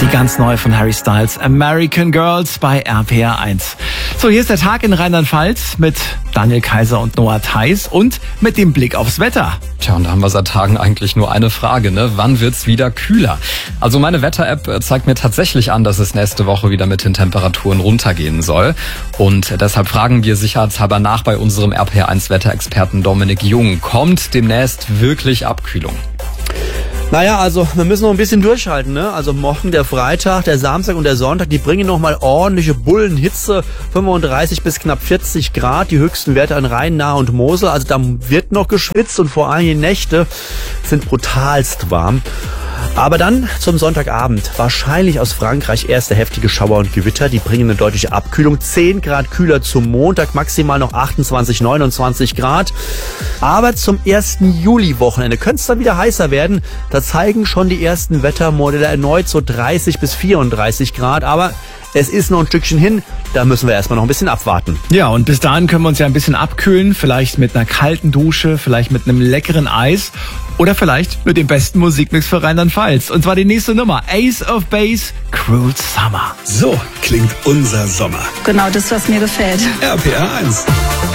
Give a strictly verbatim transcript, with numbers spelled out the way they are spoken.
Die ganz neue von Harry Styles, American Girls bei R P R eins. So, hier ist der Tag in Rheinland-Pfalz mit Daniel Kaiser und Noah Theis und mit dem Blick aufs Wetter. Tja, und da haben wir seit Tagen eigentlich nur eine Frage, ne? Wann wird's wieder kühler? Also meine Wetter-App zeigt mir tatsächlich an, dass es nächste Woche wieder mit den Temperaturen runtergehen soll. Und deshalb fragen wir sicherheitshalber nach bei unserem R P R eins Wetterexperten Dominik Jung. Kommt demnächst wirklich Abkühlung? Naja, also wir müssen noch ein bisschen durchhalten, ne? Also morgen der Freitag, der Samstag und der Sonntag, die bringen nochmal ordentliche Bullenhitze, fünfunddreißig bis knapp vierzig Grad, die höchsten Werte an Rhein, Nahe und Mosel. Also da wird noch geschwitzt und vor allem die Nächte sind brutalst warm. Aber dann zum Sonntagabend. Wahrscheinlich aus Frankreich erste heftige Schauer und Gewitter. Die bringen eine deutliche Abkühlung. zehn Grad kühler zum Montag, maximal noch achtundzwanzig, neunundzwanzig Grad. Aber zum ersten Juli-Wochenende könnte es dann wieder heißer werden. Da zeigen schon die ersten Wettermodelle erneut so dreißig bis vierunddreißig Grad. Aber es ist noch ein Stückchen hin. Da müssen wir erstmal noch ein bisschen abwarten. Ja, und bis dahin können wir uns ja ein bisschen abkühlen. Vielleicht mit einer kalten Dusche, vielleicht mit einem leckeren Eis. Oder vielleicht mit dem besten Musikmix für Rheinland-Pfalz. Und zwar die nächste Nummer. Ace of Base, Cruel Summer. So klingt unser Sommer. Genau das, was mir gefällt. R P R eins.